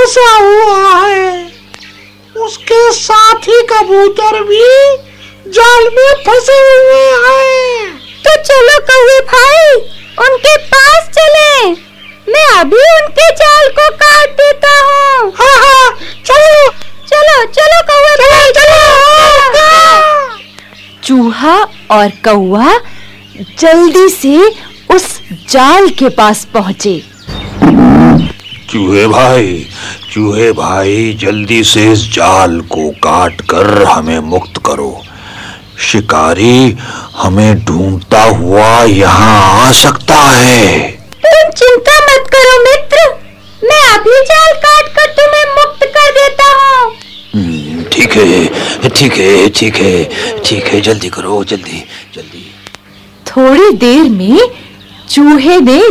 फंसा हुआ है। उसके साथी कबूतर भी जाल में फंसे हुए हैं। तो चलो कौवे भाई, उनके पास चले। मैं अभी उनके जाल को काट देता हूँ। हाँ, चलो चलो चलो कौवे भाई, चलो। चूहा और कौवा जल्दी से उस जाल के पास पहुंचे। चूहे भाई जल्दी से इस जाल को काट कर हमें मुक्त करो। शिकारी हमें ढूंढता हुआ यहाँ आ सकता है। तुम चिंता मत करो मित्र, मैं अभी जाल काट कर तुम्हें मुक्त कर देता हूँ। ठीक है, जल्दी करो, जल्दी। थोड़ी देर में चूहे ने